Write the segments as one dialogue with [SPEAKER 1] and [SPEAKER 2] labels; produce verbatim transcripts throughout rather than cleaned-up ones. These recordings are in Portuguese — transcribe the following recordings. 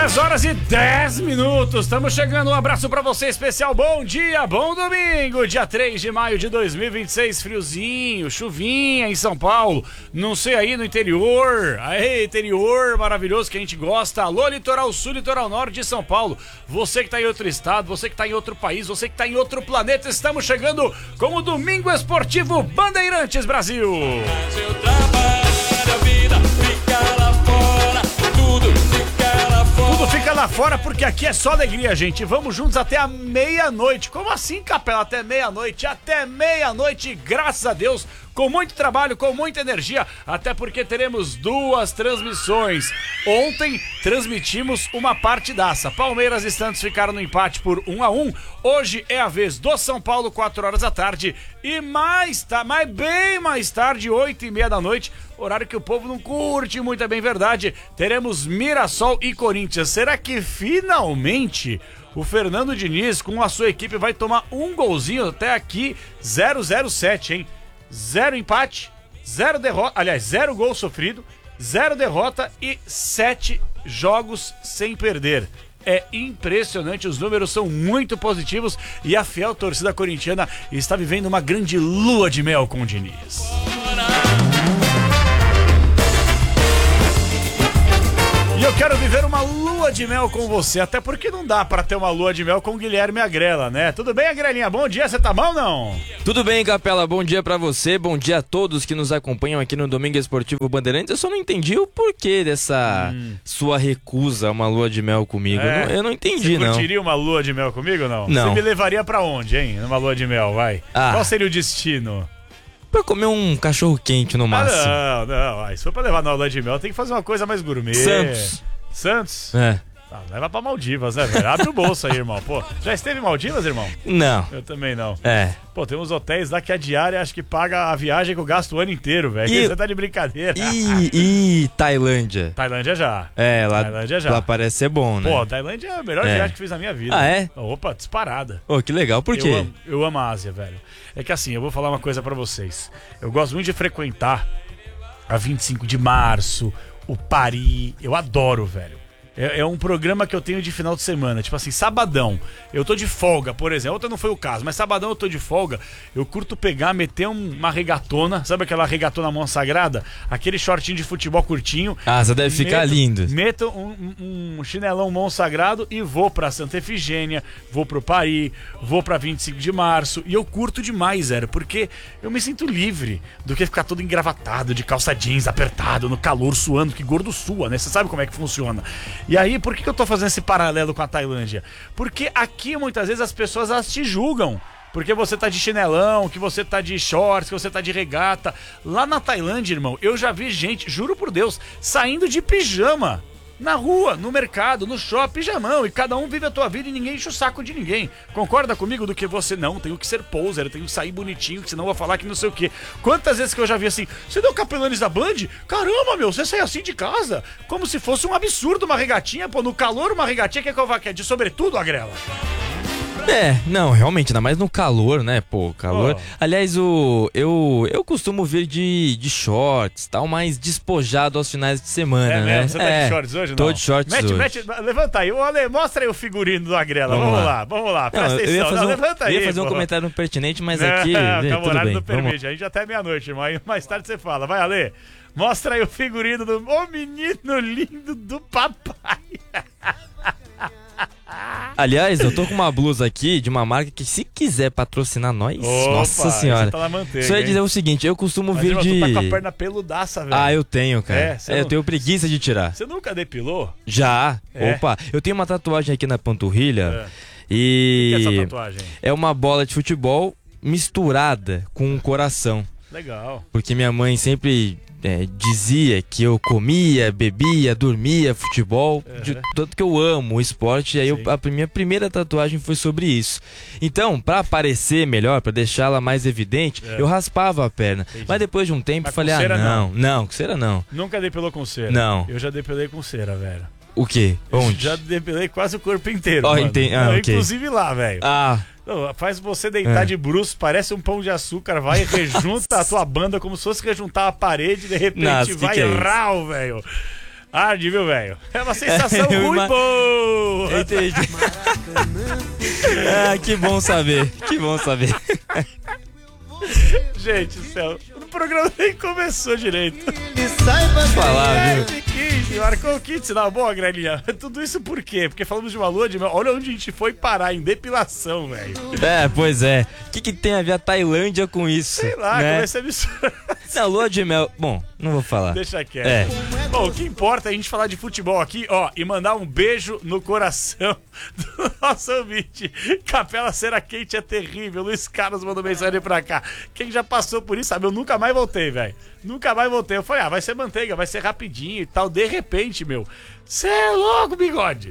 [SPEAKER 1] dez horas e dez minutos, estamos chegando, um abraço pra você especial, bom dia, bom domingo, dia três de maio de dois mil e vinte e seis, friozinho, chuvinha em São Paulo, não sei aí no interior, aí interior maravilhoso que a gente gosta, alô litoral sul, litoral norte de São Paulo, você que tá em outro estado, você que tá em outro país, você que tá em outro planeta, estamos chegando com o Domingo Esportivo Bandeirantes Brasil.
[SPEAKER 2] Seu trabalho, a vida fica lá fora, tudo fica lá fora.
[SPEAKER 1] Tudo fica lá fora porque aqui é só alegria, gente. Vamos juntos até a meia-noite. Como assim, Capela? Até meia-noite? Até meia-noite, graças a Deus, com muito trabalho, com muita energia, até porque teremos duas transmissões. Ontem transmitimos uma partidaça. Palmeiras e Santos ficaram no empate por um a um. Hoje é a vez do São Paulo, quatro horas da tarde. E mais, tá, mas bem mais tarde, oito e meia da noite, horário que o povo não curte muito, é bem verdade. Teremos Mirassol e Corinthians. Será que finalmente o Fernando Diniz com a sua equipe vai tomar um golzinho até aqui? Zero zero sete, hein? Zero empate, zero derrota, aliás, zero gol sofrido, zero derrota e sete jogos sem perder. É impressionante, os números são muito positivos e a fiel torcida corintiana está vivendo uma grande lua de mel com o Diniz. E eu quero viver uma lua de mel com você, até porque não dá pra ter uma lua de mel com o Guilherme Agrela, né? Tudo bem, Agrelinha? Bom dia, você tá bom ou não?
[SPEAKER 3] Tudo bem, Capela, bom dia pra você, bom dia a todos que nos acompanham aqui no Domingo Esportivo Bandeirantes. Eu só não entendi o porquê dessa hum. sua recusa a uma lua de mel comigo. É. Eu, não, eu não entendi,
[SPEAKER 1] você
[SPEAKER 3] não.
[SPEAKER 1] Você curtiria uma lua de mel comigo ou não?
[SPEAKER 3] Não.
[SPEAKER 1] Você me levaria pra onde, hein? Numa lua de mel, vai. Ah. Qual seria o destino?
[SPEAKER 3] Pra comer um cachorro quente no máximo.
[SPEAKER 1] Ah, não, não. Se for pra levar na lua de mel, tem que fazer uma coisa mais gourmet.
[SPEAKER 3] Santos.
[SPEAKER 1] Santos?
[SPEAKER 3] É.
[SPEAKER 1] Ah, leva pra Maldivas, né, velho? Abre o bolso aí, irmão. Pô, já esteve em Maldivas, irmão?
[SPEAKER 3] Não.
[SPEAKER 1] Eu também não.
[SPEAKER 3] É.
[SPEAKER 1] Pô, tem uns hotéis lá que a diária acho que paga a viagem que eu gasto o ano inteiro, velho.
[SPEAKER 3] E...
[SPEAKER 1] Você tá de brincadeira.
[SPEAKER 3] E, e Tailândia?
[SPEAKER 1] Tailândia já.
[SPEAKER 3] É, lá,
[SPEAKER 1] Tailândia já.
[SPEAKER 3] lá parece ser bom, né?
[SPEAKER 1] Pô, Tailândia é a melhor
[SPEAKER 3] é.
[SPEAKER 1] viagem que fiz na minha vida.
[SPEAKER 3] Ah, é?
[SPEAKER 1] Opa, disparada.
[SPEAKER 3] Pô, que legal. Por quê?
[SPEAKER 1] Eu amo, eu amo a Ásia, velho. É que assim, eu vou falar uma coisa pra vocês. Eu gosto muito de frequentar a vinte e cinco de março, o Paris. Eu adoro, velho. É, é um programa que eu tenho de final de semana. Tipo assim, sabadão, eu tô de folga, por exemplo. Ontem não foi o caso, mas sabadão eu tô de folga. Eu curto pegar, meter um, uma regatona. Sabe aquela regatona mão sagrada? Aquele shortinho de futebol curtinho.
[SPEAKER 3] Ah, você deve ficar
[SPEAKER 1] meto,
[SPEAKER 3] lindo.
[SPEAKER 1] Meto um, um, um chinelão mão sagrado e vou pra Santa Efigênia, vou pro Paris, vou pra vinte e cinco de março. E eu curto demais, zero, porque eu me sinto livre do que ficar todo engravatado, de calça jeans, apertado, no calor, suando, que gordo sua, né? Você sabe como é que funciona. E aí, por que eu tô fazendo esse paralelo com a Tailândia? Porque aqui, muitas vezes, as pessoas elas te julgam. Porque você tá de chinelão, que você tá de shorts, que você tá de regata. Lá na Tailândia, irmão, eu já vi gente, juro por Deus, saindo de pijama. Na rua, no mercado, no shopping, pijamão. E cada um vive a tua vida e ninguém enche o saco de ninguém. Concorda comigo do que você não? Tenho que ser poser, eu tenho que sair bonitinho, senão eu vou falar que não sei o quê. Quantas vezes que eu já vi assim, você deu Capelanes da Band? Caramba, meu, você sai assim de casa? Como se fosse um absurdo uma regatinha, pô, no calor uma regatinha que é que eu vou quer de sobretudo, Agrela.
[SPEAKER 3] É, não, realmente, ainda mais no calor, né, pô, calor. Oh. Aliás, o, eu, eu costumo vir de, de shorts, tal, mais despojado aos finais de semana,
[SPEAKER 1] é
[SPEAKER 3] né?
[SPEAKER 1] Mesmo? Você tá
[SPEAKER 3] é,
[SPEAKER 1] de shorts hoje, não?
[SPEAKER 3] Tô de shorts
[SPEAKER 1] mete,
[SPEAKER 3] hoje.
[SPEAKER 1] Mete, levanta aí, Ale, mostra aí o figurino do Agrela, vamos, vamos lá. lá, vamos lá, presta
[SPEAKER 3] não,
[SPEAKER 1] atenção.
[SPEAKER 3] Eu ia fazer,
[SPEAKER 1] não,
[SPEAKER 3] um,
[SPEAKER 1] levanta aí,
[SPEAKER 3] eu ia fazer
[SPEAKER 1] pô.
[SPEAKER 3] um comentário pertinente, mas
[SPEAKER 1] não,
[SPEAKER 3] aqui,
[SPEAKER 1] não,
[SPEAKER 3] tudo bem.
[SPEAKER 1] Não permite, a gente até meia-noite, irmão, aí mais tarde você fala. Vai, Ale, mostra aí o figurino do... Ô, menino lindo do papai.
[SPEAKER 3] Aliás, eu tô com uma blusa aqui de uma marca que, se quiser patrocinar nós,
[SPEAKER 1] opa,
[SPEAKER 3] nossa senhora.
[SPEAKER 1] Tá na manteiga,
[SPEAKER 3] só ia dizer
[SPEAKER 1] hein?
[SPEAKER 3] o seguinte, eu costumo
[SPEAKER 1] mas,
[SPEAKER 3] vir
[SPEAKER 1] irmão,
[SPEAKER 3] de...
[SPEAKER 1] tu tá com a perna peludaça, velho.
[SPEAKER 3] Ah, eu tenho, cara.
[SPEAKER 1] É,
[SPEAKER 3] é,
[SPEAKER 1] não...
[SPEAKER 3] eu tenho preguiça de tirar.
[SPEAKER 1] Você nunca depilou?
[SPEAKER 3] Já.
[SPEAKER 1] É.
[SPEAKER 3] Opa, eu tenho uma tatuagem aqui na panturrilha. É. E...
[SPEAKER 1] O que é essa tatuagem?
[SPEAKER 3] É uma bola de futebol misturada com um coração.
[SPEAKER 1] Legal.
[SPEAKER 3] Porque minha mãe sempre... É, dizia que eu comia, bebia, dormia futebol, uhum. de, tanto que eu amo o esporte. E aí eu, a minha primeira tatuagem foi sobre isso. Então, pra aparecer melhor, pra deixá-la mais evidente, é. eu raspava a perna. Entendi. Mas depois de um tempo eu falei, ah, não, não, não, com cera não.
[SPEAKER 1] Nunca depilou com cera?
[SPEAKER 3] Não.
[SPEAKER 1] Eu já depilei com cera, velho.
[SPEAKER 3] O quê? Onde?
[SPEAKER 1] Eu já depilei quase o corpo inteiro,
[SPEAKER 3] oh,
[SPEAKER 1] mano.
[SPEAKER 3] Entendi. Ah,
[SPEAKER 1] não,
[SPEAKER 3] okay.
[SPEAKER 1] Inclusive lá, velho.
[SPEAKER 3] Ah.
[SPEAKER 1] Não, faz você deitar é. de bruços, parece um pão de açúcar, vai e rejunta a tua banda como se fosse rejuntar a parede, de repente Nossa, vai
[SPEAKER 3] que que é
[SPEAKER 1] rau, velho. Arde, viu, velho? É uma sensação
[SPEAKER 3] Eu
[SPEAKER 1] ruim,
[SPEAKER 3] ima-
[SPEAKER 1] boa.
[SPEAKER 3] Entendi. Ah, que bom saber, que bom saber.
[SPEAKER 1] Gente do céu, o programa nem começou direito.
[SPEAKER 3] Falar, viu?
[SPEAKER 1] De quinze, marcou o kit, sinal boa, Grelinha. Tudo isso por quê? Porque falamos de uma lua de mel. Olha onde a gente foi parar, em depilação, velho.
[SPEAKER 3] É, pois é. O que, que tem a ver a Tailândia com isso?
[SPEAKER 1] Sei lá,
[SPEAKER 3] né?
[SPEAKER 1] comecei a misturar.
[SPEAKER 3] Essa lua de mel. Bom, não vou falar.
[SPEAKER 1] Deixa quieto.
[SPEAKER 3] É.
[SPEAKER 1] Bom, o que importa é a gente falar de futebol aqui, ó, e mandar um beijo no coração do nosso ouvinte. Capela Cera Quente é terrível. Luiz Carlos mandou mensagem pra cá. Quem já passou por isso sabe, eu nunca mais voltei, velho. Nunca mais voltei. Eu falei, ah, vai ser manteiga, vai ser rapidinho e tal. De repente, meu, cê é louco, bigode.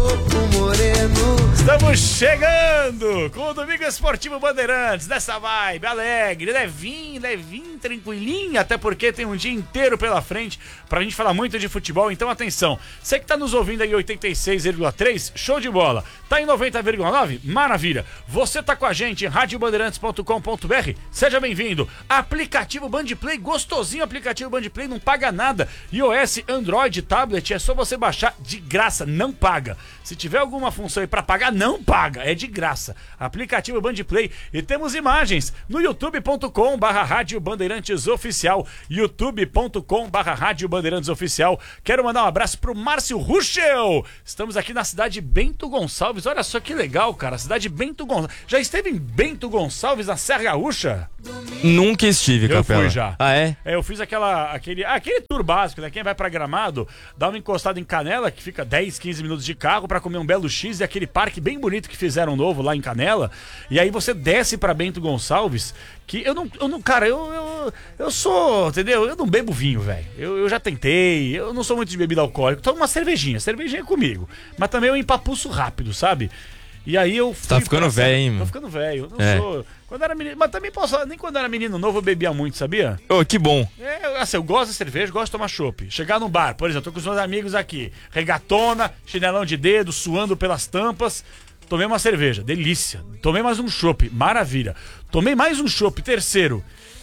[SPEAKER 1] Estamos chegando com o Domingo Esportivo Bandeirantes, nessa vibe alegre, levinho, levinho, tranquilinho, até porque tem um dia inteiro pela frente pra gente falar muito de futebol, então atenção, você que tá nos ouvindo aí em oitenta e seis vírgula três, show de bola, tá em noventa vírgula nove, maravilha, você tá com a gente em rádio bandeirantes ponto com ponto b r, seja bem-vindo, aplicativo Bandplay, gostosinho aplicativo Bandplay, não paga nada, iOS, Android, tablet, é só você baixar de graça, não paga. Se tiver alguma função aí pra pagar, não paga, é de graça. Aplicativo Bandplay. E temos imagens no youtube ponto com barra rádio bandeirantes oficial, youtube ponto com barra rádio bandeirantes oficial. Quero mandar um abraço pro Márcio Ruschel. Estamos aqui na cidade de Bento Gonçalves. Olha só que legal, cara, cidade de Bento Gonçalves. Já esteve em Bento Gonçalves, na Serra Gaúcha?
[SPEAKER 3] Nunca estive,
[SPEAKER 1] Eu
[SPEAKER 3] Capela.
[SPEAKER 1] fui já.
[SPEAKER 3] Ah, é?
[SPEAKER 1] É, eu fiz aquela, aquele, ah, aquele tour básico, né? Quem vai pra Gramado, dá uma encostada em Canela, que fica dez, quinze minutos de carro pra comer um belo X, e aquele parque bem bonito que fizeram novo lá em Canela. E aí você desce pra Bento Gonçalves, que eu não, eu não cara, eu, eu, eu sou, entendeu? Eu não bebo vinho, velho. Eu, eu já tentei, eu não sou muito de bebida alcoólica, tomo uma cervejinha, cervejinha comigo. Mas também eu empapuço rápido, sabe? E aí eu fui
[SPEAKER 3] Tá ficando velho, hein, mano?
[SPEAKER 1] Tô ficando velho, não
[SPEAKER 3] É.
[SPEAKER 1] sou... Quando era menino, mas também posso falar, nem quando era menino novo eu bebia muito, sabia?
[SPEAKER 3] Ô, que bom.
[SPEAKER 1] É, assim, eu gosto de cerveja, gosto de tomar chopp. Chegar num bar, por exemplo, tô com os meus amigos aqui, regatona, chinelão de dedo, suando pelas tampas, tomei uma cerveja, delícia. Tomei mais um chopp, maravilha. Tomei mais um chopp, terceiro.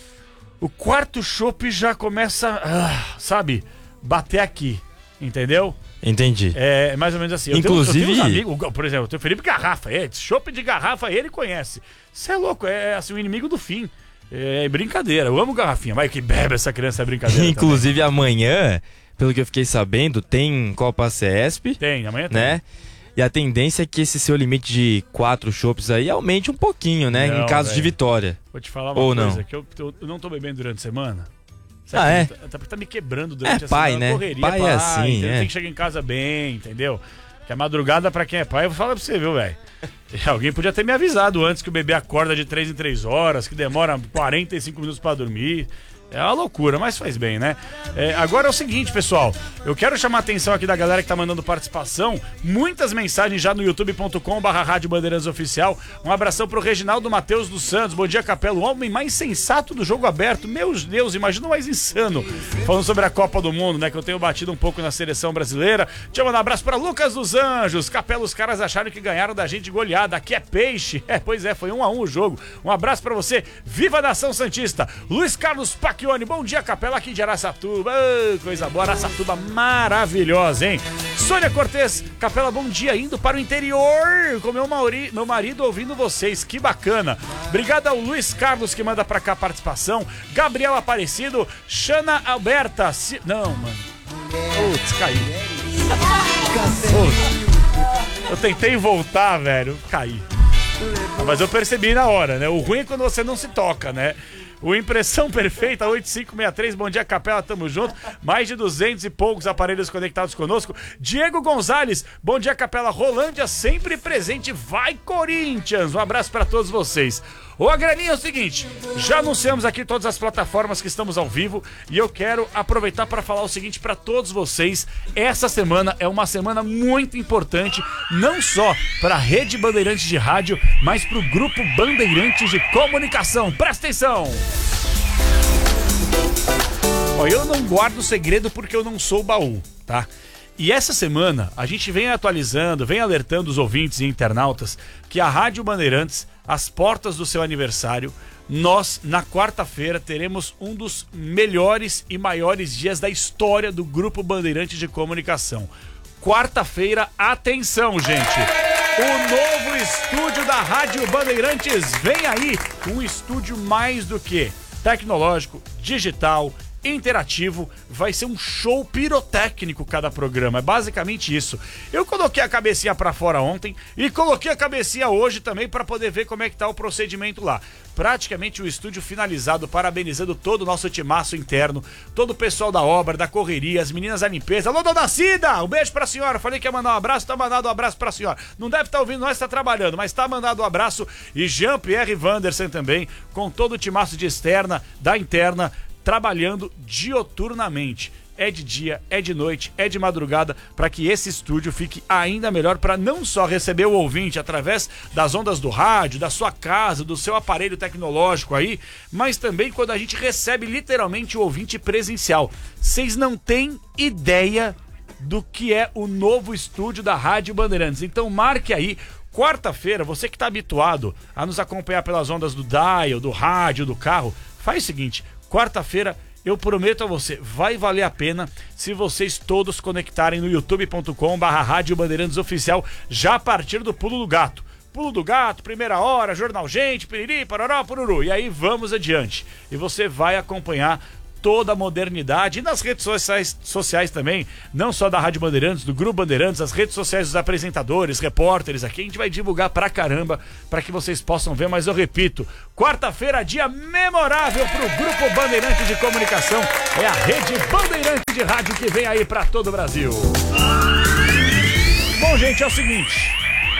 [SPEAKER 1] O quarto chopp já começa, ah, sabe, bater aqui, entendeu?
[SPEAKER 3] Entendi.
[SPEAKER 1] É mais ou menos assim. Eu
[SPEAKER 3] Inclusive-
[SPEAKER 1] tenho, eu tenho uns amigos, por exemplo, eu tenho o Felipe Garrafa, é, chopp de garrafa, ele conhece. Você é louco, é assim, o inimigo do fim. É brincadeira, eu amo garrafinha, mas que bebe essa criança é brincadeira.
[SPEAKER 3] Inclusive amanhã, pelo que eu fiquei sabendo, tem Copa C E S P,
[SPEAKER 1] também. Tem, amanhã tem.
[SPEAKER 3] né? E a tendência é que esse seu limite de quatro chopps aí aumente um pouquinho, né?
[SPEAKER 1] Não,
[SPEAKER 3] em caso
[SPEAKER 1] velho.
[SPEAKER 3] de vitória.
[SPEAKER 1] Vou te falar uma
[SPEAKER 3] Ou
[SPEAKER 1] coisa,
[SPEAKER 3] não.
[SPEAKER 1] que eu, eu, eu não tô bebendo durante a semana.
[SPEAKER 3] Ah, é?
[SPEAKER 1] Até porque tá me quebrando durante
[SPEAKER 3] É
[SPEAKER 1] a
[SPEAKER 3] pai,
[SPEAKER 1] semana.
[SPEAKER 3] né?
[SPEAKER 1] Correria,
[SPEAKER 3] Pai é assim,
[SPEAKER 1] entendeu?
[SPEAKER 3] é.
[SPEAKER 1] Tem que chegar em casa bem, entendeu? Que a madrugada pra quem é pai, eu vou falar pra você, viu, velho? Alguém podia ter me avisado antes que o bebê acorda de três em três horas, que demora quarenta e cinco minutos pra dormir. É uma loucura, mas faz bem, né? É, agora é o seguinte, pessoal. Eu quero chamar a atenção aqui da galera que tá mandando participação. Muitas mensagens já no youtube ponto com barra rádio bandeirantes oficial. Um abração pro Reginaldo Matheus dos Santos. Bom dia, Capela. O homem mais sensato do jogo aberto. Meu Deus, imagina o mais insano. Falando sobre a Copa do Mundo, né? Que eu tenho batido um pouco na seleção brasileira. Deixa eu mandar um abraço pra Lucas dos Anjos. Capela, os caras acharam que ganharam da gente goleada. Aqui é peixe. É, pois é, foi um a um o jogo. Um abraço pra você. Viva a Nação Santista. Luiz Carlos Paquioni. Bom dia, Capela, aqui de Araçatuba. Oh, coisa boa, Araçatuba maravilhosa, hein? Sônia Cortez, Capela, bom dia, indo para o interior com meu, mauri, meu marido ouvindo vocês, que bacana. Obrigado ao Luiz Carlos que manda pra cá a participação. Gabriel Aparecido, Xana Alberta. Si... Não, mano. Putz, caí. Putz. Eu tentei voltar, velho, caí. Mas eu percebi na hora, né? O ruim é quando você não se toca, né? O Impressão Perfeita oito cinco seis três, bom dia, Capela, tamo junto. Mais de duzentos e poucos aparelhos conectados conosco. Diego Gonzalez, bom dia, Capela. Rolândia sempre presente, vai Corinthians. Um abraço pra todos vocês. Ô, Agrelinha, é o seguinte, já anunciamos aqui todas as plataformas que estamos ao vivo e eu quero aproveitar para falar o seguinte para todos vocês. Essa semana é uma semana muito importante, não só para a Rede Bandeirantes de Rádio, mas para o Grupo Bandeirantes de Comunicação. Presta atenção! Ó, eu não guardo segredo porque eu não sou baú, tá? E essa semana a gente vem atualizando, vem alertando os ouvintes e internautas que a Rádio Bandeirantes, às portas do seu aniversário, nós, na quarta-feira, teremos um dos melhores e maiores dias da história do Grupo Bandeirantes de Comunicação. Quarta-feira, atenção, gente! O novo estúdio da Rádio Bandeirantes vem aí, um estúdio mais do que tecnológico, digital, interativo, vai ser um show pirotécnico cada programa, é basicamente isso. Eu coloquei a cabecinha pra fora ontem e coloquei a cabecinha hoje também pra poder ver como é que tá o procedimento lá. Praticamente o estúdio finalizado, parabenizando todo o nosso timaço interno, todo o pessoal da obra, da correria, as meninas da limpeza. Alô, dona Cida, um beijo pra senhora, falei que ia mandar um abraço, tá mandado um abraço pra senhora. Não deve estar ouvindo, nós tá trabalhando, mas tá mandado um abraço. E Jean-Pierre Wanderson também, com todo o timaço de externa, da interna, trabalhando dioturnamente. É de dia, é de noite, é de madrugada, para que esse estúdio fique ainda melhor, para não só receber o ouvinte através das ondas do rádio, da sua casa, do seu aparelho tecnológico aí, mas também quando a gente recebe literalmente o ouvinte presencial. Vocês não têm ideia do que é o novo estúdio da Rádio Bandeirantes. Então marque aí, quarta-feira, você que está habituado a nos acompanhar pelas ondas do dial, do rádio, do carro, faz o seguinte, quarta-feira, eu prometo a você, vai valer a pena se vocês todos conectarem no youtube ponto com barra Rádio Bandeirantes Oficial já a partir do Pulo do Gato. Pulo do Gato, primeira hora, Jornal Gente, piriri, parará, pururu. E aí vamos adiante. E você vai acompanhar toda a modernidade e nas redes sociais, sociais também, não só da Rádio Bandeirantes, do Grupo Bandeirantes, as redes sociais dos apresentadores, repórteres aqui, a gente vai divulgar pra caramba para que vocês possam ver, mas eu repito, quarta-feira, dia memorável pro Grupo Bandeirantes de Comunicação, é a rede Bandeirantes de Rádio que vem aí pra todo o Brasil. Bom, gente, é o seguinte,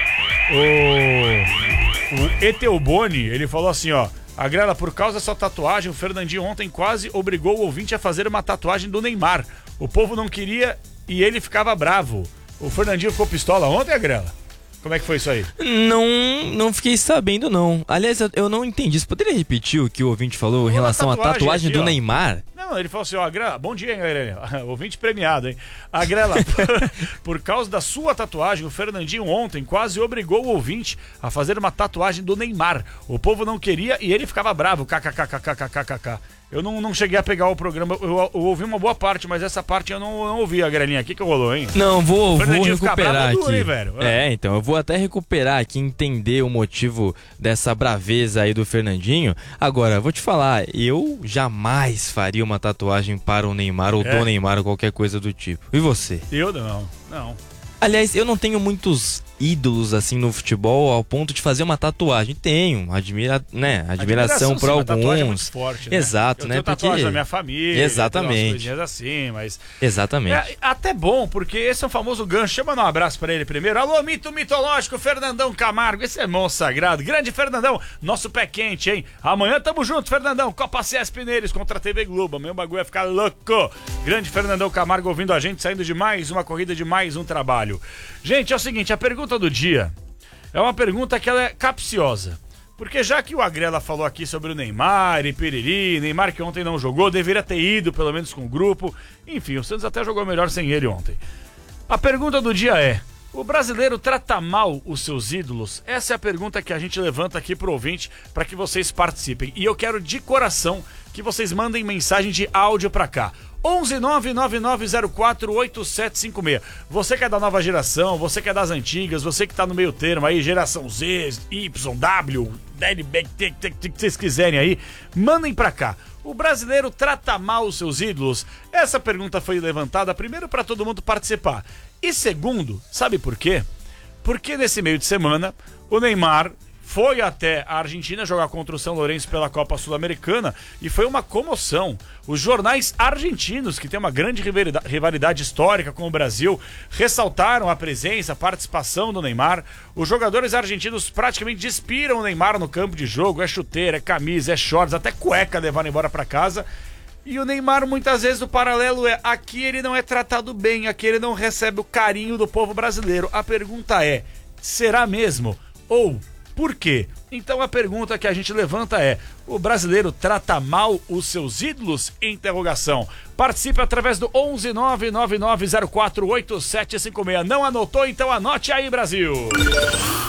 [SPEAKER 1] o, o Eteuboni, ele falou assim, ó, Agrela, por causa da sua tatuagem, o Fernandinho ontem quase obrigou o ouvinte a fazer uma tatuagem do Neymar. O povo não queria e ele ficava bravo. O Fernandinho ficou pistola ontem, Agrela? Como é que foi isso aí?
[SPEAKER 3] Não, não fiquei sabendo, não. Aliás, eu, eu não entendi. Você poderia repetir o que o ouvinte falou em relação à tatuagem aqui, do ó. Neymar?
[SPEAKER 1] Não, ele falou assim, ó, Agrela, bom dia, hein, galera. Ouvinte premiado, hein? Agrela, por, por causa da sua tatuagem, o Fernandinho ontem quase obrigou o ouvinte a fazer uma tatuagem do Neymar. O povo não queria e ele ficava bravo, kkkkkkkkk. Eu não, não cheguei a pegar o programa, eu, eu ouvi uma boa parte, mas essa parte eu não, não ouvi, a Grelinha. O que que rolou, hein?
[SPEAKER 3] Não, vou, vou recuperar aqui.
[SPEAKER 1] Duro, hein, velho?
[SPEAKER 3] É, então, eu vou até recuperar aqui, entender o motivo dessa braveza aí do Fernandinho. Agora, vou te falar, eu jamais faria uma tatuagem para o Neymar, ou é. do Neymar, ou qualquer coisa do tipo. E você?
[SPEAKER 1] Eu não, não.
[SPEAKER 3] Aliás, eu não tenho muitos ídolos assim no futebol ao ponto de fazer uma tatuagem. Tenho, admira, né, admiração, admiração por sim, alguns. É muito forte, né? Exato,
[SPEAKER 1] eu
[SPEAKER 3] né?
[SPEAKER 1] Tenho
[SPEAKER 3] porque
[SPEAKER 1] tatuagem da minha família,
[SPEAKER 3] exatamente.
[SPEAKER 1] Coisinhas assim, mas
[SPEAKER 3] exatamente.
[SPEAKER 1] É até bom, porque esse é o famoso gancho. Deixa eu mandar um abraço pra ele primeiro. Alô, mito mitológico, Fernandão Camargo. Esse é monstro sagrado. Grande Fernandão, nosso pé quente, hein? Amanhã tamo junto, Fernandão. Copa C S Pineiros contra a T V Globo. Amanhã o bagulho vai ficar louco. Grande Fernandão Camargo ouvindo a gente, saindo de mais uma corrida, de mais um trabalho. Gente, é o seguinte, a pergunta do dia é uma pergunta que ela é capciosa. Porque já que o Agrela falou aqui sobre o Neymar e Piriri, Neymar que ontem não jogou, deveria ter ido pelo menos com o grupo. Enfim, o Santos até jogou melhor sem ele ontem. A pergunta do dia é: o brasileiro trata mal os seus ídolos? Essa é a pergunta que a gente levanta aqui pro ouvinte para que vocês participem. E eu quero de coração que vocês mandem mensagem de áudio pra cá. onze nove nove nove zero quatro oito sete cinco seis. Você que é da nova geração, você que é das antigas, você que tá no meio termo aí, geração Z, Y, W, D B, que vocês quiserem aí, mandem pra cá. O brasileiro trata mal os seus ídolos? Essa pergunta foi levantada primeiro para todo mundo participar. E segundo, sabe por quê? Porque nesse meio de semana, o Neymar foi até a Argentina jogar contra o São Lourenço pela Copa Sul-Americana e foi uma comoção. Os jornais argentinos, que têm uma grande rivalidade histórica com o Brasil, ressaltaram a presença, a participação do Neymar. Os jogadores argentinos praticamente despiram o Neymar no campo de jogo. É chuteira, é camisa, é shorts, até cueca levaram embora para casa. E o Neymar, muitas vezes, o paralelo é: aqui ele não é tratado bem, aqui ele não recebe o carinho do povo brasileiro. A pergunta é: será mesmo? Ou por quê? Então a pergunta que a gente levanta é: o brasileiro trata mal os seus ídolos? Interrogação. Participe através do onze nove nove nove zero quatro oito sete cinco seis. Não anotou? Então anote aí, Brasil.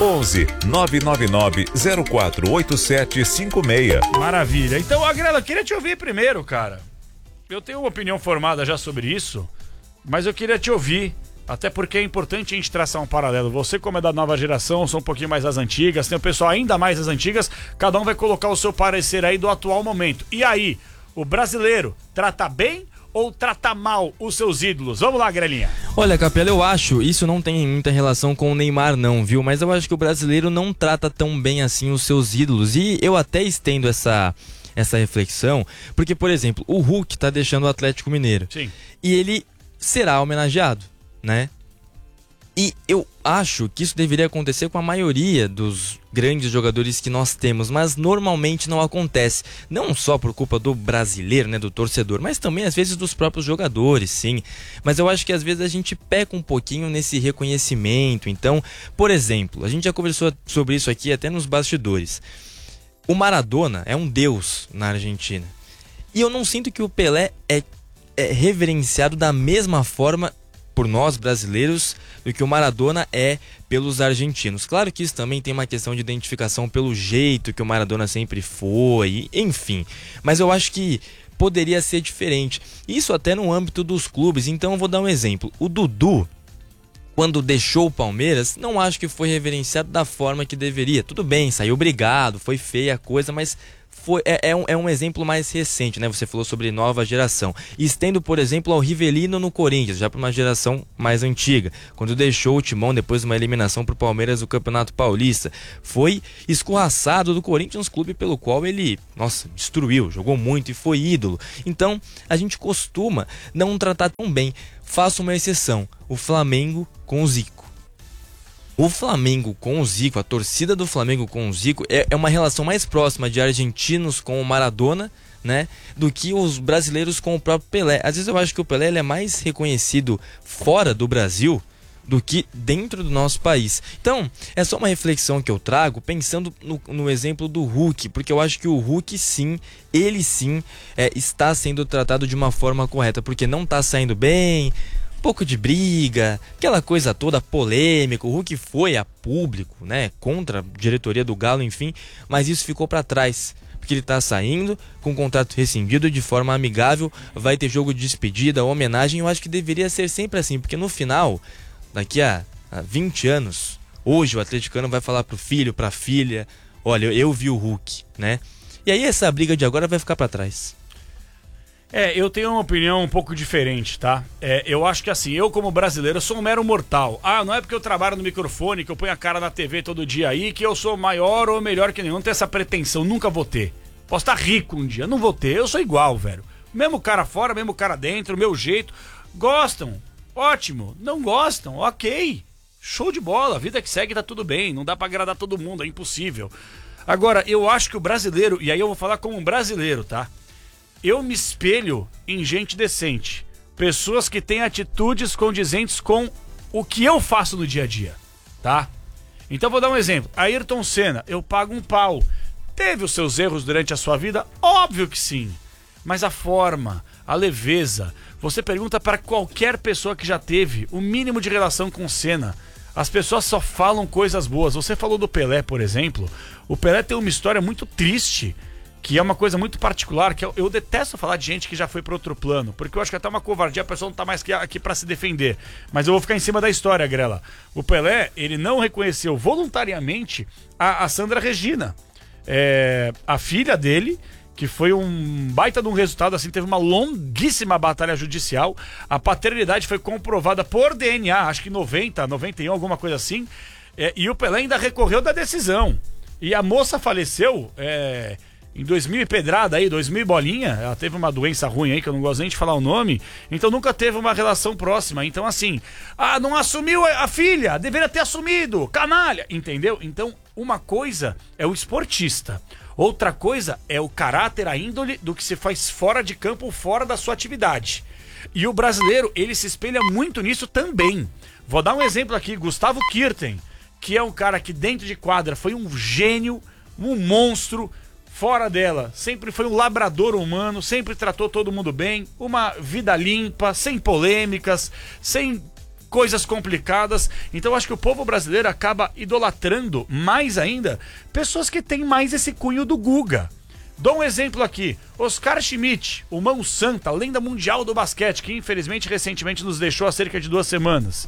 [SPEAKER 4] onze nove nove nove zero quatro oito sete cinco seis.
[SPEAKER 1] Maravilha. Então, Agrela, queria te ouvir primeiro, cara. Eu tenho uma opinião formada já sobre isso, mas eu queria te ouvir, até porque é importante a gente traçar um paralelo. Você, como é da nova geração, eu sou um pouquinho mais das antigas, tem o pessoal ainda mais das antigas, cada um vai colocar o seu parecer aí do atual momento. E aí, o brasileiro trata bem ou trata mal os seus ídolos? Vamos lá, Grelinha.
[SPEAKER 3] Olha, Capela, eu acho, isso não tem muita relação com o Neymar não, viu? Mas eu acho que o brasileiro não trata tão bem assim os seus ídolos. E eu até estendo essa, essa reflexão, porque, por exemplo, o Hulk tá deixando o Atlético Mineiro.
[SPEAKER 1] Sim.
[SPEAKER 3] E ele será homenageado, né? E eu acho que isso deveria acontecer com a maioria dos grandes jogadores que nós temos, mas normalmente não acontece. Não só por culpa do brasileiro, né, do torcedor, mas também às vezes dos próprios jogadores, sim. Mas eu acho que às vezes a gente peca um pouquinho nesse reconhecimento. Então, por exemplo, a gente já conversou sobre isso aqui até nos bastidores. O Maradona é um deus na Argentina. E eu não sinto que o Pelé é, é reverenciado da mesma forma por nós brasileiros do que o Maradona é pelos argentinos. Claro que isso também tem uma questão de identificação pelo jeito que o Maradona sempre foi, enfim. Mas eu acho que poderia ser diferente. Isso até no âmbito dos clubes. Então eu vou dar um exemplo. O Dudu, quando deixou o Palmeiras, não acho que foi reverenciado da forma que deveria. Tudo bem, saiu brigado, foi feia a coisa, mas Foi, é, é, um, é um exemplo mais recente, né? Você falou sobre nova geração. E estendo, por exemplo, ao Rivelino no Corinthians, já para uma geração mais antiga. Quando deixou o timão depois de uma eliminação para o Palmeiras do Campeonato Paulista. Foi escorraçado do Corinthians, clube pelo qual ele, nossa, destruiu, jogou muito e foi ídolo. Então, a gente costuma não tratar tão bem. Faço uma exceção, o Flamengo com o Zico. O Flamengo com o Zico, a torcida do Flamengo com o Zico é, é uma relação mais próxima de argentinos com o Maradona, né, do que os brasileiros com o próprio Pelé. Às vezes eu acho que o Pelé ele é mais reconhecido fora do Brasil do que dentro do nosso país. Então, é só uma reflexão que eu trago pensando no, no exemplo do Hulk, porque eu acho que o Hulk sim, ele sim é, está sendo tratado de uma forma correta, porque não está saindo bem, pouco de briga, aquela coisa toda polêmica. O Hulk foi a público, né, contra a diretoria do Galo, enfim, mas isso ficou para trás, porque ele tá saindo com o contrato rescindido de forma amigável, vai ter jogo de despedida, homenagem. Eu acho que deveria ser sempre assim, porque no final, daqui a, a vinte anos, hoje o atleticano vai falar pro filho, pra filha, olha, eu, eu vi o Hulk, né? E aí essa briga de agora vai ficar para trás.
[SPEAKER 1] É, eu tenho uma opinião um pouco diferente, tá? É, eu acho que assim, eu como brasileiro sou um mero mortal. Ah, não é porque eu trabalho no microfone, que eu ponho a cara na T V todo dia aí, que eu sou maior ou melhor que nenhum. Não tenho essa pretensão, nunca vou ter. Posso estar rico um dia, não vou ter, eu sou igual, velho. Mesmo cara fora, mesmo cara dentro, meu jeito. Gostam? Ótimo. Não gostam? Ok. Show de bola, a vida que segue tá tudo bem, não dá pra agradar todo mundo, é impossível. Agora, eu acho que o brasileiro, e aí eu vou falar como um brasileiro, tá? Eu me espelho em gente decente. Pessoas que têm atitudes condizentes com o que eu faço no dia a dia, tá? Então vou dar um exemplo. Ayrton Senna, eu pago um pau. Teve os seus erros durante a sua vida? Óbvio que sim. Mas a forma, a leveza. Você pergunta para qualquer pessoa que já teve o mínimo de relação com Senna. As pessoas só falam coisas boas. Você falou do Pelé, por exemplo. O Pelé tem uma história muito triste, que é uma coisa muito particular, que eu, eu detesto falar de gente que já foi para outro plano, porque eu acho que é até uma covardia, a pessoa não tá mais aqui, aqui para se defender. Mas eu vou ficar em cima da história, Grela. O Pelé, ele não reconheceu voluntariamente a, a Sandra Regina, é, a filha dele, que foi um baita de um resultado, assim, teve uma longuíssima batalha judicial. A paternidade foi comprovada por D N A, acho que noventa, noventa e um, alguma coisa assim, é, e o Pelé ainda recorreu da decisão. E a moça faleceu, é... em dois mil e pedrada aí, dois mil e bolinha, ela teve uma doença ruim aí, que eu não gosto nem de falar o nome, então nunca teve uma relação próxima. Então assim, ah, não assumiu a filha, deveria ter assumido, canalha, entendeu? Então uma coisa é o esportista, outra coisa é o caráter, a índole do que se faz fora de campo, fora da sua atividade. E o brasileiro, ele se espelha muito nisso também. Vou dar um exemplo aqui, Gustavo Kuerten, que é um cara que dentro de quadra foi um gênio, um monstro. Fora dela, sempre foi um labrador humano, sempre tratou todo mundo bem, uma vida limpa, sem polêmicas, sem coisas complicadas. Então eu acho que o povo brasileiro acaba idolatrando mais ainda pessoas que têm mais esse cunho do Guga. Dou um exemplo aqui, Oscar Schmidt, o mão santa, lenda mundial do basquete, que infelizmente recentemente nos deixou há cerca de duas semanas.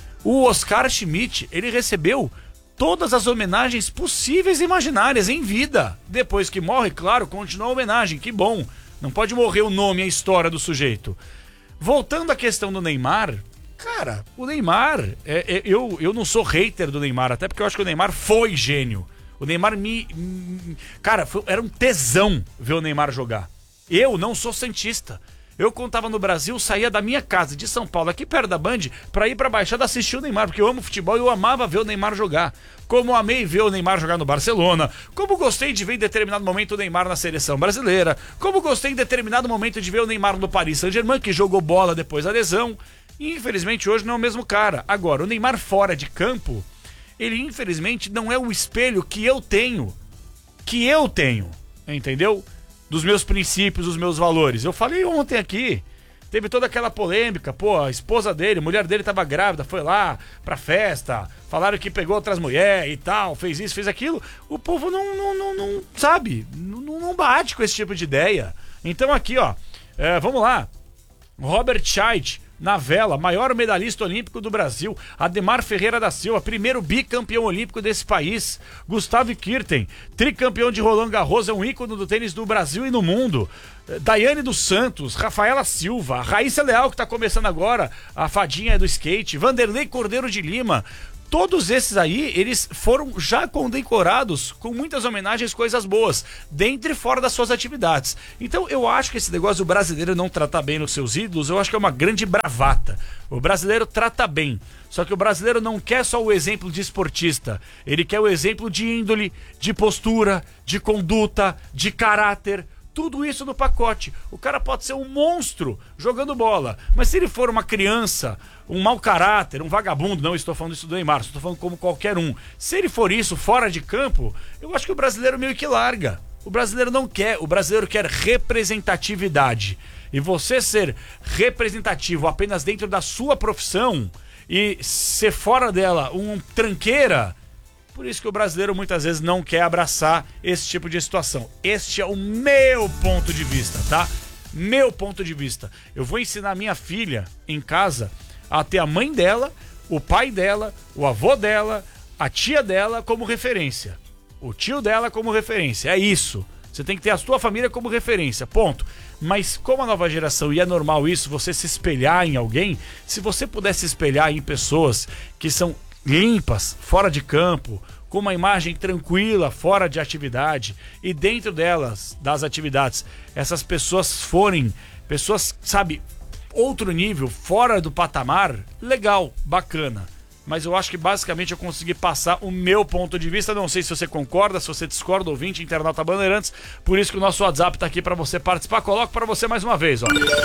[SPEAKER 1] O Oscar Schmidt, ele recebeu todas as homenagens possíveis e imaginárias em vida. Depois que morre, claro, continua a homenagem, que bom. Não pode morrer o nome e a história do sujeito. Voltando à questão do Neymar, cara, o Neymar, é, é, eu, eu não sou hater do Neymar, até porque eu acho que o Neymar foi gênio. O Neymar me... me cara, foi, era um tesão ver o Neymar jogar. Eu não sou santista. Eu, quando tava no Brasil, saía da minha casa de São Paulo, aqui perto da Band, pra ir pra Baixada assistir o Neymar, porque eu amo futebol e eu amava ver o Neymar jogar. Como amei ver o Neymar jogar no Barcelona, como gostei de ver em determinado momento o Neymar na seleção brasileira, como gostei em determinado momento de ver o Neymar no Paris Saint-Germain, que jogou bola depois da lesão. E infelizmente hoje não é o mesmo cara. Agora, o Neymar fora de campo, ele infelizmente não é o espelho que eu tenho, que eu tenho, entendeu? Dos meus princípios, dos meus valores. Eu falei ontem aqui, teve toda aquela polêmica, pô, a esposa dele, a mulher dele tava grávida, foi lá pra festa, falaram que pegou outras mulheres e tal, fez isso, fez aquilo. O povo não, não, não, não sabe, não, não bate com esse tipo de ideia. Então aqui, ó, é, vamos lá, Robert Scheid, na vela, maior medalhista olímpico do Brasil. Ademar Ferreira da Silva, primeiro bicampeão olímpico desse país. Gustavo Kirten, tricampeão de Roland Garros, é um ícone do tênis do Brasil e no mundo. Daiane dos Santos, Rafaela Silva, Raíssa Leal, que está começando agora, a fadinha do skate, Vanderlei Cordeiro de Lima. Todos esses aí, eles foram já condecorados com muitas homenagens, coisas boas, dentro e fora das suas atividades. Então eu acho que esse negócio do brasileiro não tratar bem os seus ídolos, eu acho que é uma grande bravata. O brasileiro trata bem, só que o brasileiro não quer só o exemplo de esportista, ele quer o exemplo de índole, de postura, de conduta, de caráter. Tudo isso no pacote. O cara pode ser um monstro jogando bola, mas se ele for uma criança, um mau caráter, um vagabundo, não estou falando isso do Neymar, estou falando como qualquer um. Se ele for isso fora de campo, eu acho que o brasileiro meio que larga. O brasileiro não quer, o brasileiro quer representatividade. E você ser representativo apenas dentro da sua profissão e ser fora dela um tranqueira, por isso que o brasileiro muitas vezes não quer abraçar esse tipo de situação. Este é o meu ponto de vista, tá? Meu ponto de vista. Eu vou ensinar minha filha em casa a ter a mãe dela, o pai dela, o avô dela, a tia dela como referência. O tio dela como referência. É isso. Você tem que ter a sua família como referência. Ponto. Mas como a nova geração, e é normal isso, você se espelhar em alguém, se você puder se espelhar em pessoas que são limpas, fora de campo, com uma imagem tranquila, fora de atividade, e dentro delas, das atividades, essas pessoas forem pessoas, sabe, outro nível, fora do patamar, legal, bacana. Mas eu acho que basicamente eu consegui passar o meu ponto de vista. Não sei se você concorda, se você discorda, ouvinte, internauta Bandeirantes. Por isso que o nosso WhatsApp tá aqui para você participar. Coloco para você mais uma vez, ó.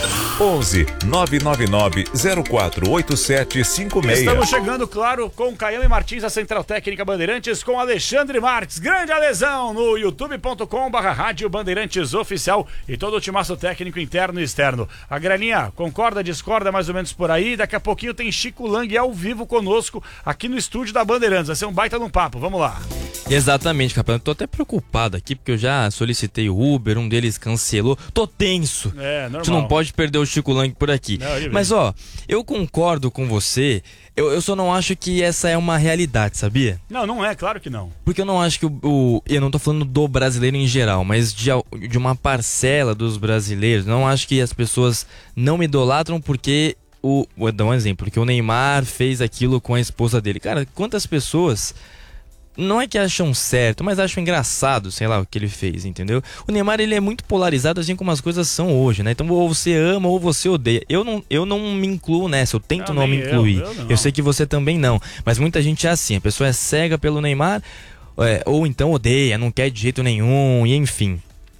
[SPEAKER 4] onze nove nove nove zero quatro oito sete cinco seis.
[SPEAKER 1] Estamos chegando, claro, com Caiame Martins, a Central Técnica Bandeirantes, com Alexandre Marques. Grande adesão no youtube ponto com barra rádio Bandeirantes Oficial e todo o timaço técnico interno e externo. A Graninha, concorda, discorda mais ou menos por aí? Daqui a pouquinho tem Chico Lang ao vivo conosco aqui no estúdio da Bandeirantes. Vai ser um baita num papo, vamos lá.
[SPEAKER 3] Exatamente, capitão. Tô até preocupado aqui, porque eu já solicitei o Uber, um deles cancelou. Tô tenso.
[SPEAKER 1] É, normal.
[SPEAKER 3] Tu não pode perder o Chico Lang por aqui.
[SPEAKER 1] Não,
[SPEAKER 3] mas, ó, eu concordo com você. Eu, eu só não acho que essa é uma realidade, sabia?
[SPEAKER 1] Não, não é, claro que não.
[SPEAKER 3] Porque eu não acho que o... o eu não tô falando do brasileiro em geral, mas de, de uma parcela dos brasileiros. Não acho que as pessoas não me idolatram porque... O, vou dar um exemplo, que o Neymar fez aquilo com a esposa dele. Cara, quantas pessoas não é que acham certo, mas acham engraçado, sei lá, o que ele fez, entendeu? O Neymar, ele é muito polarizado, assim como as coisas são hoje, né? Então, ou você ama ou você odeia. Eu não, eu não me incluo nessa, eu tento não, não me incluir. Eu, eu, não. eu sei que você também não, mas muita gente é assim, a pessoa é cega pelo Neymar, é, ou então odeia, não quer de jeito nenhum, e enfim.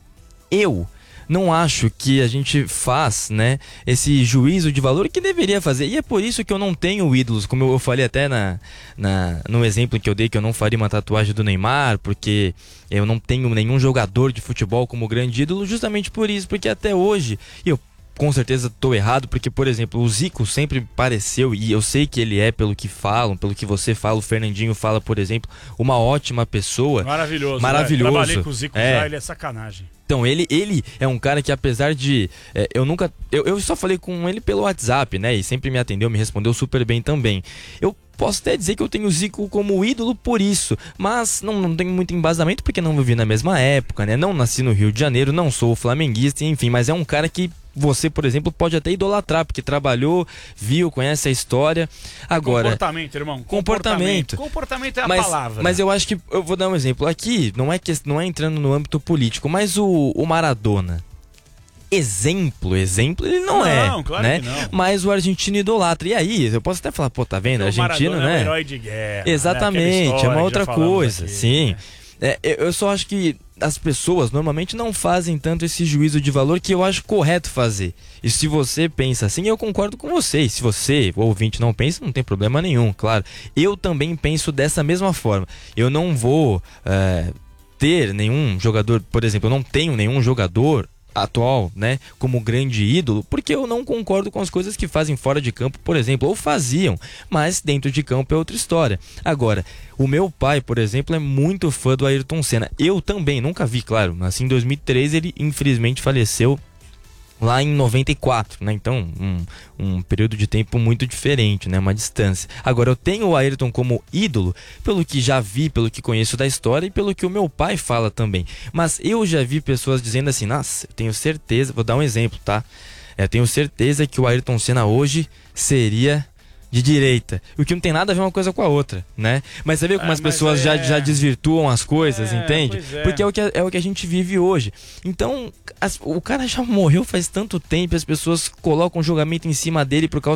[SPEAKER 3] Eu... não acho que a gente faz, né, esse juízo de valor que deveria fazer. E é por isso que eu não tenho ídolos, como eu falei até na, na, no exemplo que eu dei, que eu não faria uma tatuagem do Neymar, porque eu não tenho nenhum jogador de futebol como grande ídolo, justamente por isso, porque até hoje eu com certeza tô errado, porque, por exemplo, o Zico sempre me pareceu, e eu sei que ele é, pelo que falam, pelo que você fala, o Fernandinho fala, por exemplo, uma ótima pessoa.
[SPEAKER 1] Maravilhoso.
[SPEAKER 3] Maravilhoso.
[SPEAKER 1] Né? Trabalhei com o Zico
[SPEAKER 3] é.
[SPEAKER 1] já, ele é sacanagem.
[SPEAKER 3] Então, ele, ele é um cara que, apesar de... É, eu nunca... Eu, eu só falei com ele pelo WhatsApp, né? E sempre me atendeu, me respondeu super bem também. Eu posso até dizer que eu tenho o Zico como ídolo por isso, mas não, não tenho muito embasamento porque não vivi na mesma época, né? Não nasci no Rio de Janeiro, não sou flamenguista, enfim, mas é um cara que você, por exemplo, pode até idolatrar, porque trabalhou, viu, conhece a história. Agora,
[SPEAKER 1] comportamento, irmão.
[SPEAKER 3] Comportamento.
[SPEAKER 1] Comportamento é a
[SPEAKER 3] mas,
[SPEAKER 1] palavra.
[SPEAKER 3] Mas eu acho que, eu vou dar um exemplo. Aqui, não é, que, não é entrando no âmbito político, mas o, o Maradona... Exemplo, exemplo ele não,
[SPEAKER 1] não
[SPEAKER 3] é,
[SPEAKER 1] claro
[SPEAKER 3] né?
[SPEAKER 1] que não.
[SPEAKER 3] Mas o argentino idolatra. E aí, eu posso até falar, pô, tá vendo? O argentino, né?
[SPEAKER 1] É um herói de guerra.
[SPEAKER 3] Exatamente,
[SPEAKER 1] né?
[SPEAKER 3] é uma outra coisa,
[SPEAKER 1] aqui,
[SPEAKER 3] sim.
[SPEAKER 1] Né?
[SPEAKER 3] É, eu só acho que as pessoas normalmente não fazem tanto esse juízo de valor que eu acho correto fazer. E se você pensa assim, eu concordo com você. E se você, o ouvinte, não pensa, não tem problema nenhum, claro. Eu também penso dessa mesma forma. Eu não vou é, ter nenhum jogador, por exemplo, eu não tenho nenhum jogador atual, né, como grande ídolo, porque eu não concordo com as coisas que fazem fora de campo, por exemplo, ou faziam, mas dentro de campo é outra história. Agora, o meu pai, por exemplo, é muito fã do Ayrton Senna. Eu também, nunca vi, claro, nasci em dois mil e três, ele infelizmente faleceu lá em noventa e quatro, né? Então, um, um período de tempo muito diferente, né? Uma distância. Agora, eu tenho o Ayrton como ídolo, pelo que já vi, pelo que conheço da história e pelo que o meu pai fala também. Mas eu já vi pessoas dizendo assim, nossa, eu tenho certeza, vou dar um exemplo, tá? Eu tenho certeza que o Ayrton Senna hoje seria de direita. O que não tem nada a ver uma coisa com a outra, né? Mas você vê como
[SPEAKER 1] é,
[SPEAKER 3] as pessoas
[SPEAKER 1] é...
[SPEAKER 3] já, já desvirtuam as coisas,
[SPEAKER 1] é,
[SPEAKER 3] entende?
[SPEAKER 1] é.
[SPEAKER 3] Porque é o, que, é o que a gente vive hoje. Então, as, o cara já morreu faz tanto tempo, as pessoas colocam julgamento em cima dele por causa